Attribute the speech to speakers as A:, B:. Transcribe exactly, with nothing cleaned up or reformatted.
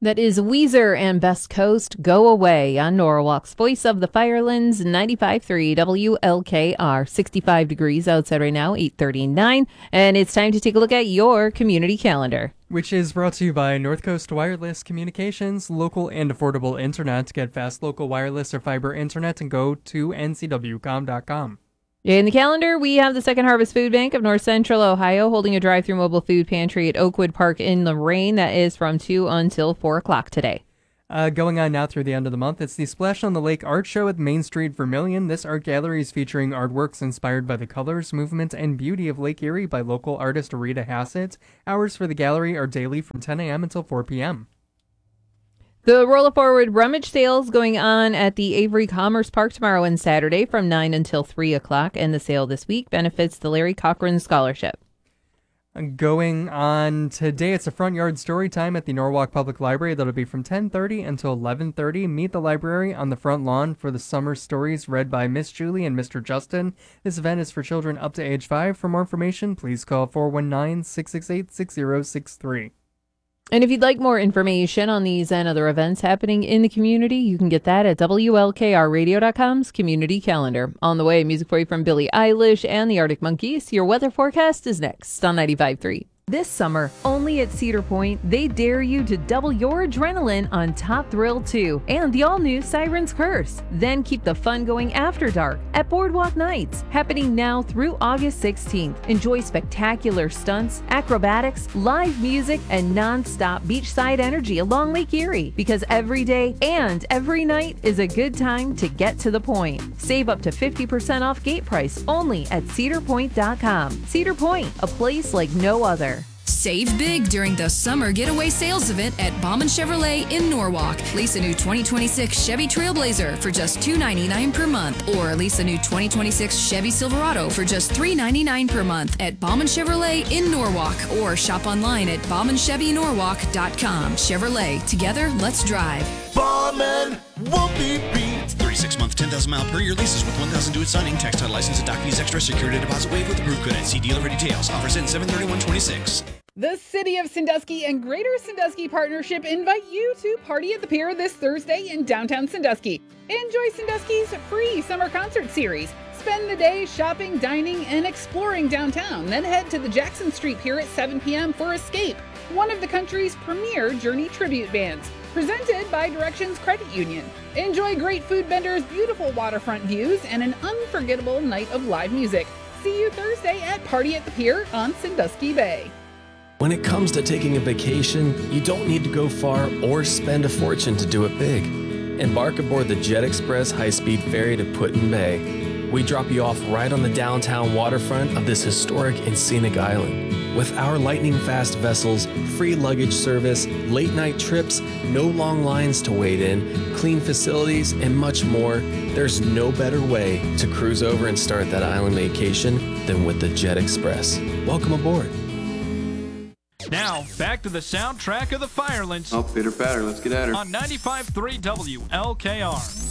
A: That is Weezer and Best Coast, Go Away on Norwalk's Voice of the Firelands, ninety-five point three W L K R. sixty-five degrees outside right now, eight thirty-nine, and it's time to take a look at your community calendar.
B: Which is brought to you by North Coast Wireless Communications, local and affordable internet. Get fast local wireless or fiber internet and go to N C W com dot com.
A: In the calendar, we have the Second Harvest Food Bank of North Central Ohio holding a drive-through mobile food pantry at Oakwood Park in Lorain. That is from two until four o'clock today.
B: Uh, going on now through the end of the month, it's the Splash on the Lake Art Show at Main Street Vermilion. This art gallery is featuring artworks inspired by the colors, movement, and beauty of Lake Erie by local artist Rita Hassett. Hours for the gallery are daily from ten a.m. until four p.m.
A: The Roll It Forward rummage sales going on at the Avery Commerce Park tomorrow and Saturday from nine until three o'clock, and the sale this week benefits the Larry Cochran Scholarship.
B: Going on today, it's a front yard story time at the Norwalk Public Library. That'll be from ten thirty until eleven thirty. Meet the library on the front lawn for the summer stories read by Miss Julie and Mister Justin. This event is for children up to age five. For more information, please call four one nine, six six eight, six zero six three.
A: And if you'd like more information on these and other events happening in the community, you can get that at W L K R radio dot com's community calendar. On the way, music for you from Billie Eilish and the Arctic Monkeys. Your weather forecast is next on ninety-five point three. This summer, only at Cedar Point, they dare you to double your adrenaline on Top Thrill two and the all-new Siren's Curse. Then keep the fun going after dark at Boardwalk Nights, happening now through August sixteenth. Enjoy spectacular stunts, acrobatics, live music, and non-stop beachside energy along Lake Erie, because every day and every night is a good time to get to the point. Save up to fifty percent off gate price only at cedar point dot com. Cedar Point, a place like no other.
C: Save big during the summer getaway sales event at Bauman Chevrolet in Norwalk. Lease a new twenty twenty-six Chevy Trailblazer for just two hundred ninety-nine dollars per month, or lease a new twenty twenty-six Chevy Silverado for just three hundred ninety-nine dollars per month at Bauman Chevrolet in Norwalk, or shop online at bauman chevy norwalk dot com. Chevrolet, together, let's drive.
D: Bauman won't be beat.
E: thirty-six month, ten thousand mile per year leases with one thousand due at signing. Tax title license and doc fees extra. Security deposit waived with approved credit. See dealer for details. Offers in seven thirty-one twenty-six.
F: The City of Sandusky and Greater Sandusky Partnership invite you to Party at the Pier this Thursday in downtown Sandusky. Enjoy Sandusky's free summer concert series. Spend the day shopping, dining, and exploring downtown. Then head to the Jackson Street Pier at seven p.m. for Escape, one of the country's premier Journey tribute bands. Presented by Directions Credit Union. Enjoy great food vendors, beautiful waterfront views, and an unforgettable night of live music. See you Thursday at Party at the Pier on Sandusky Bay.
G: When it comes to taking a vacation, you don't need to go far or spend a fortune to do it big. Embark aboard the Jet Express high-speed ferry to Put-in Bay. We drop you off right on the downtown waterfront of this historic and scenic island. With our lightning-fast vessels, free luggage service, late-night trips, no long lines to wait in, clean facilities, and much more, there's no better way to cruise over and start that island vacation than with the Jet Express. Welcome aboard.
H: Now, back to the soundtrack of the Firelands.
I: Oh, pitter patter, let's get at her.
H: On ninety-five point three W L K R.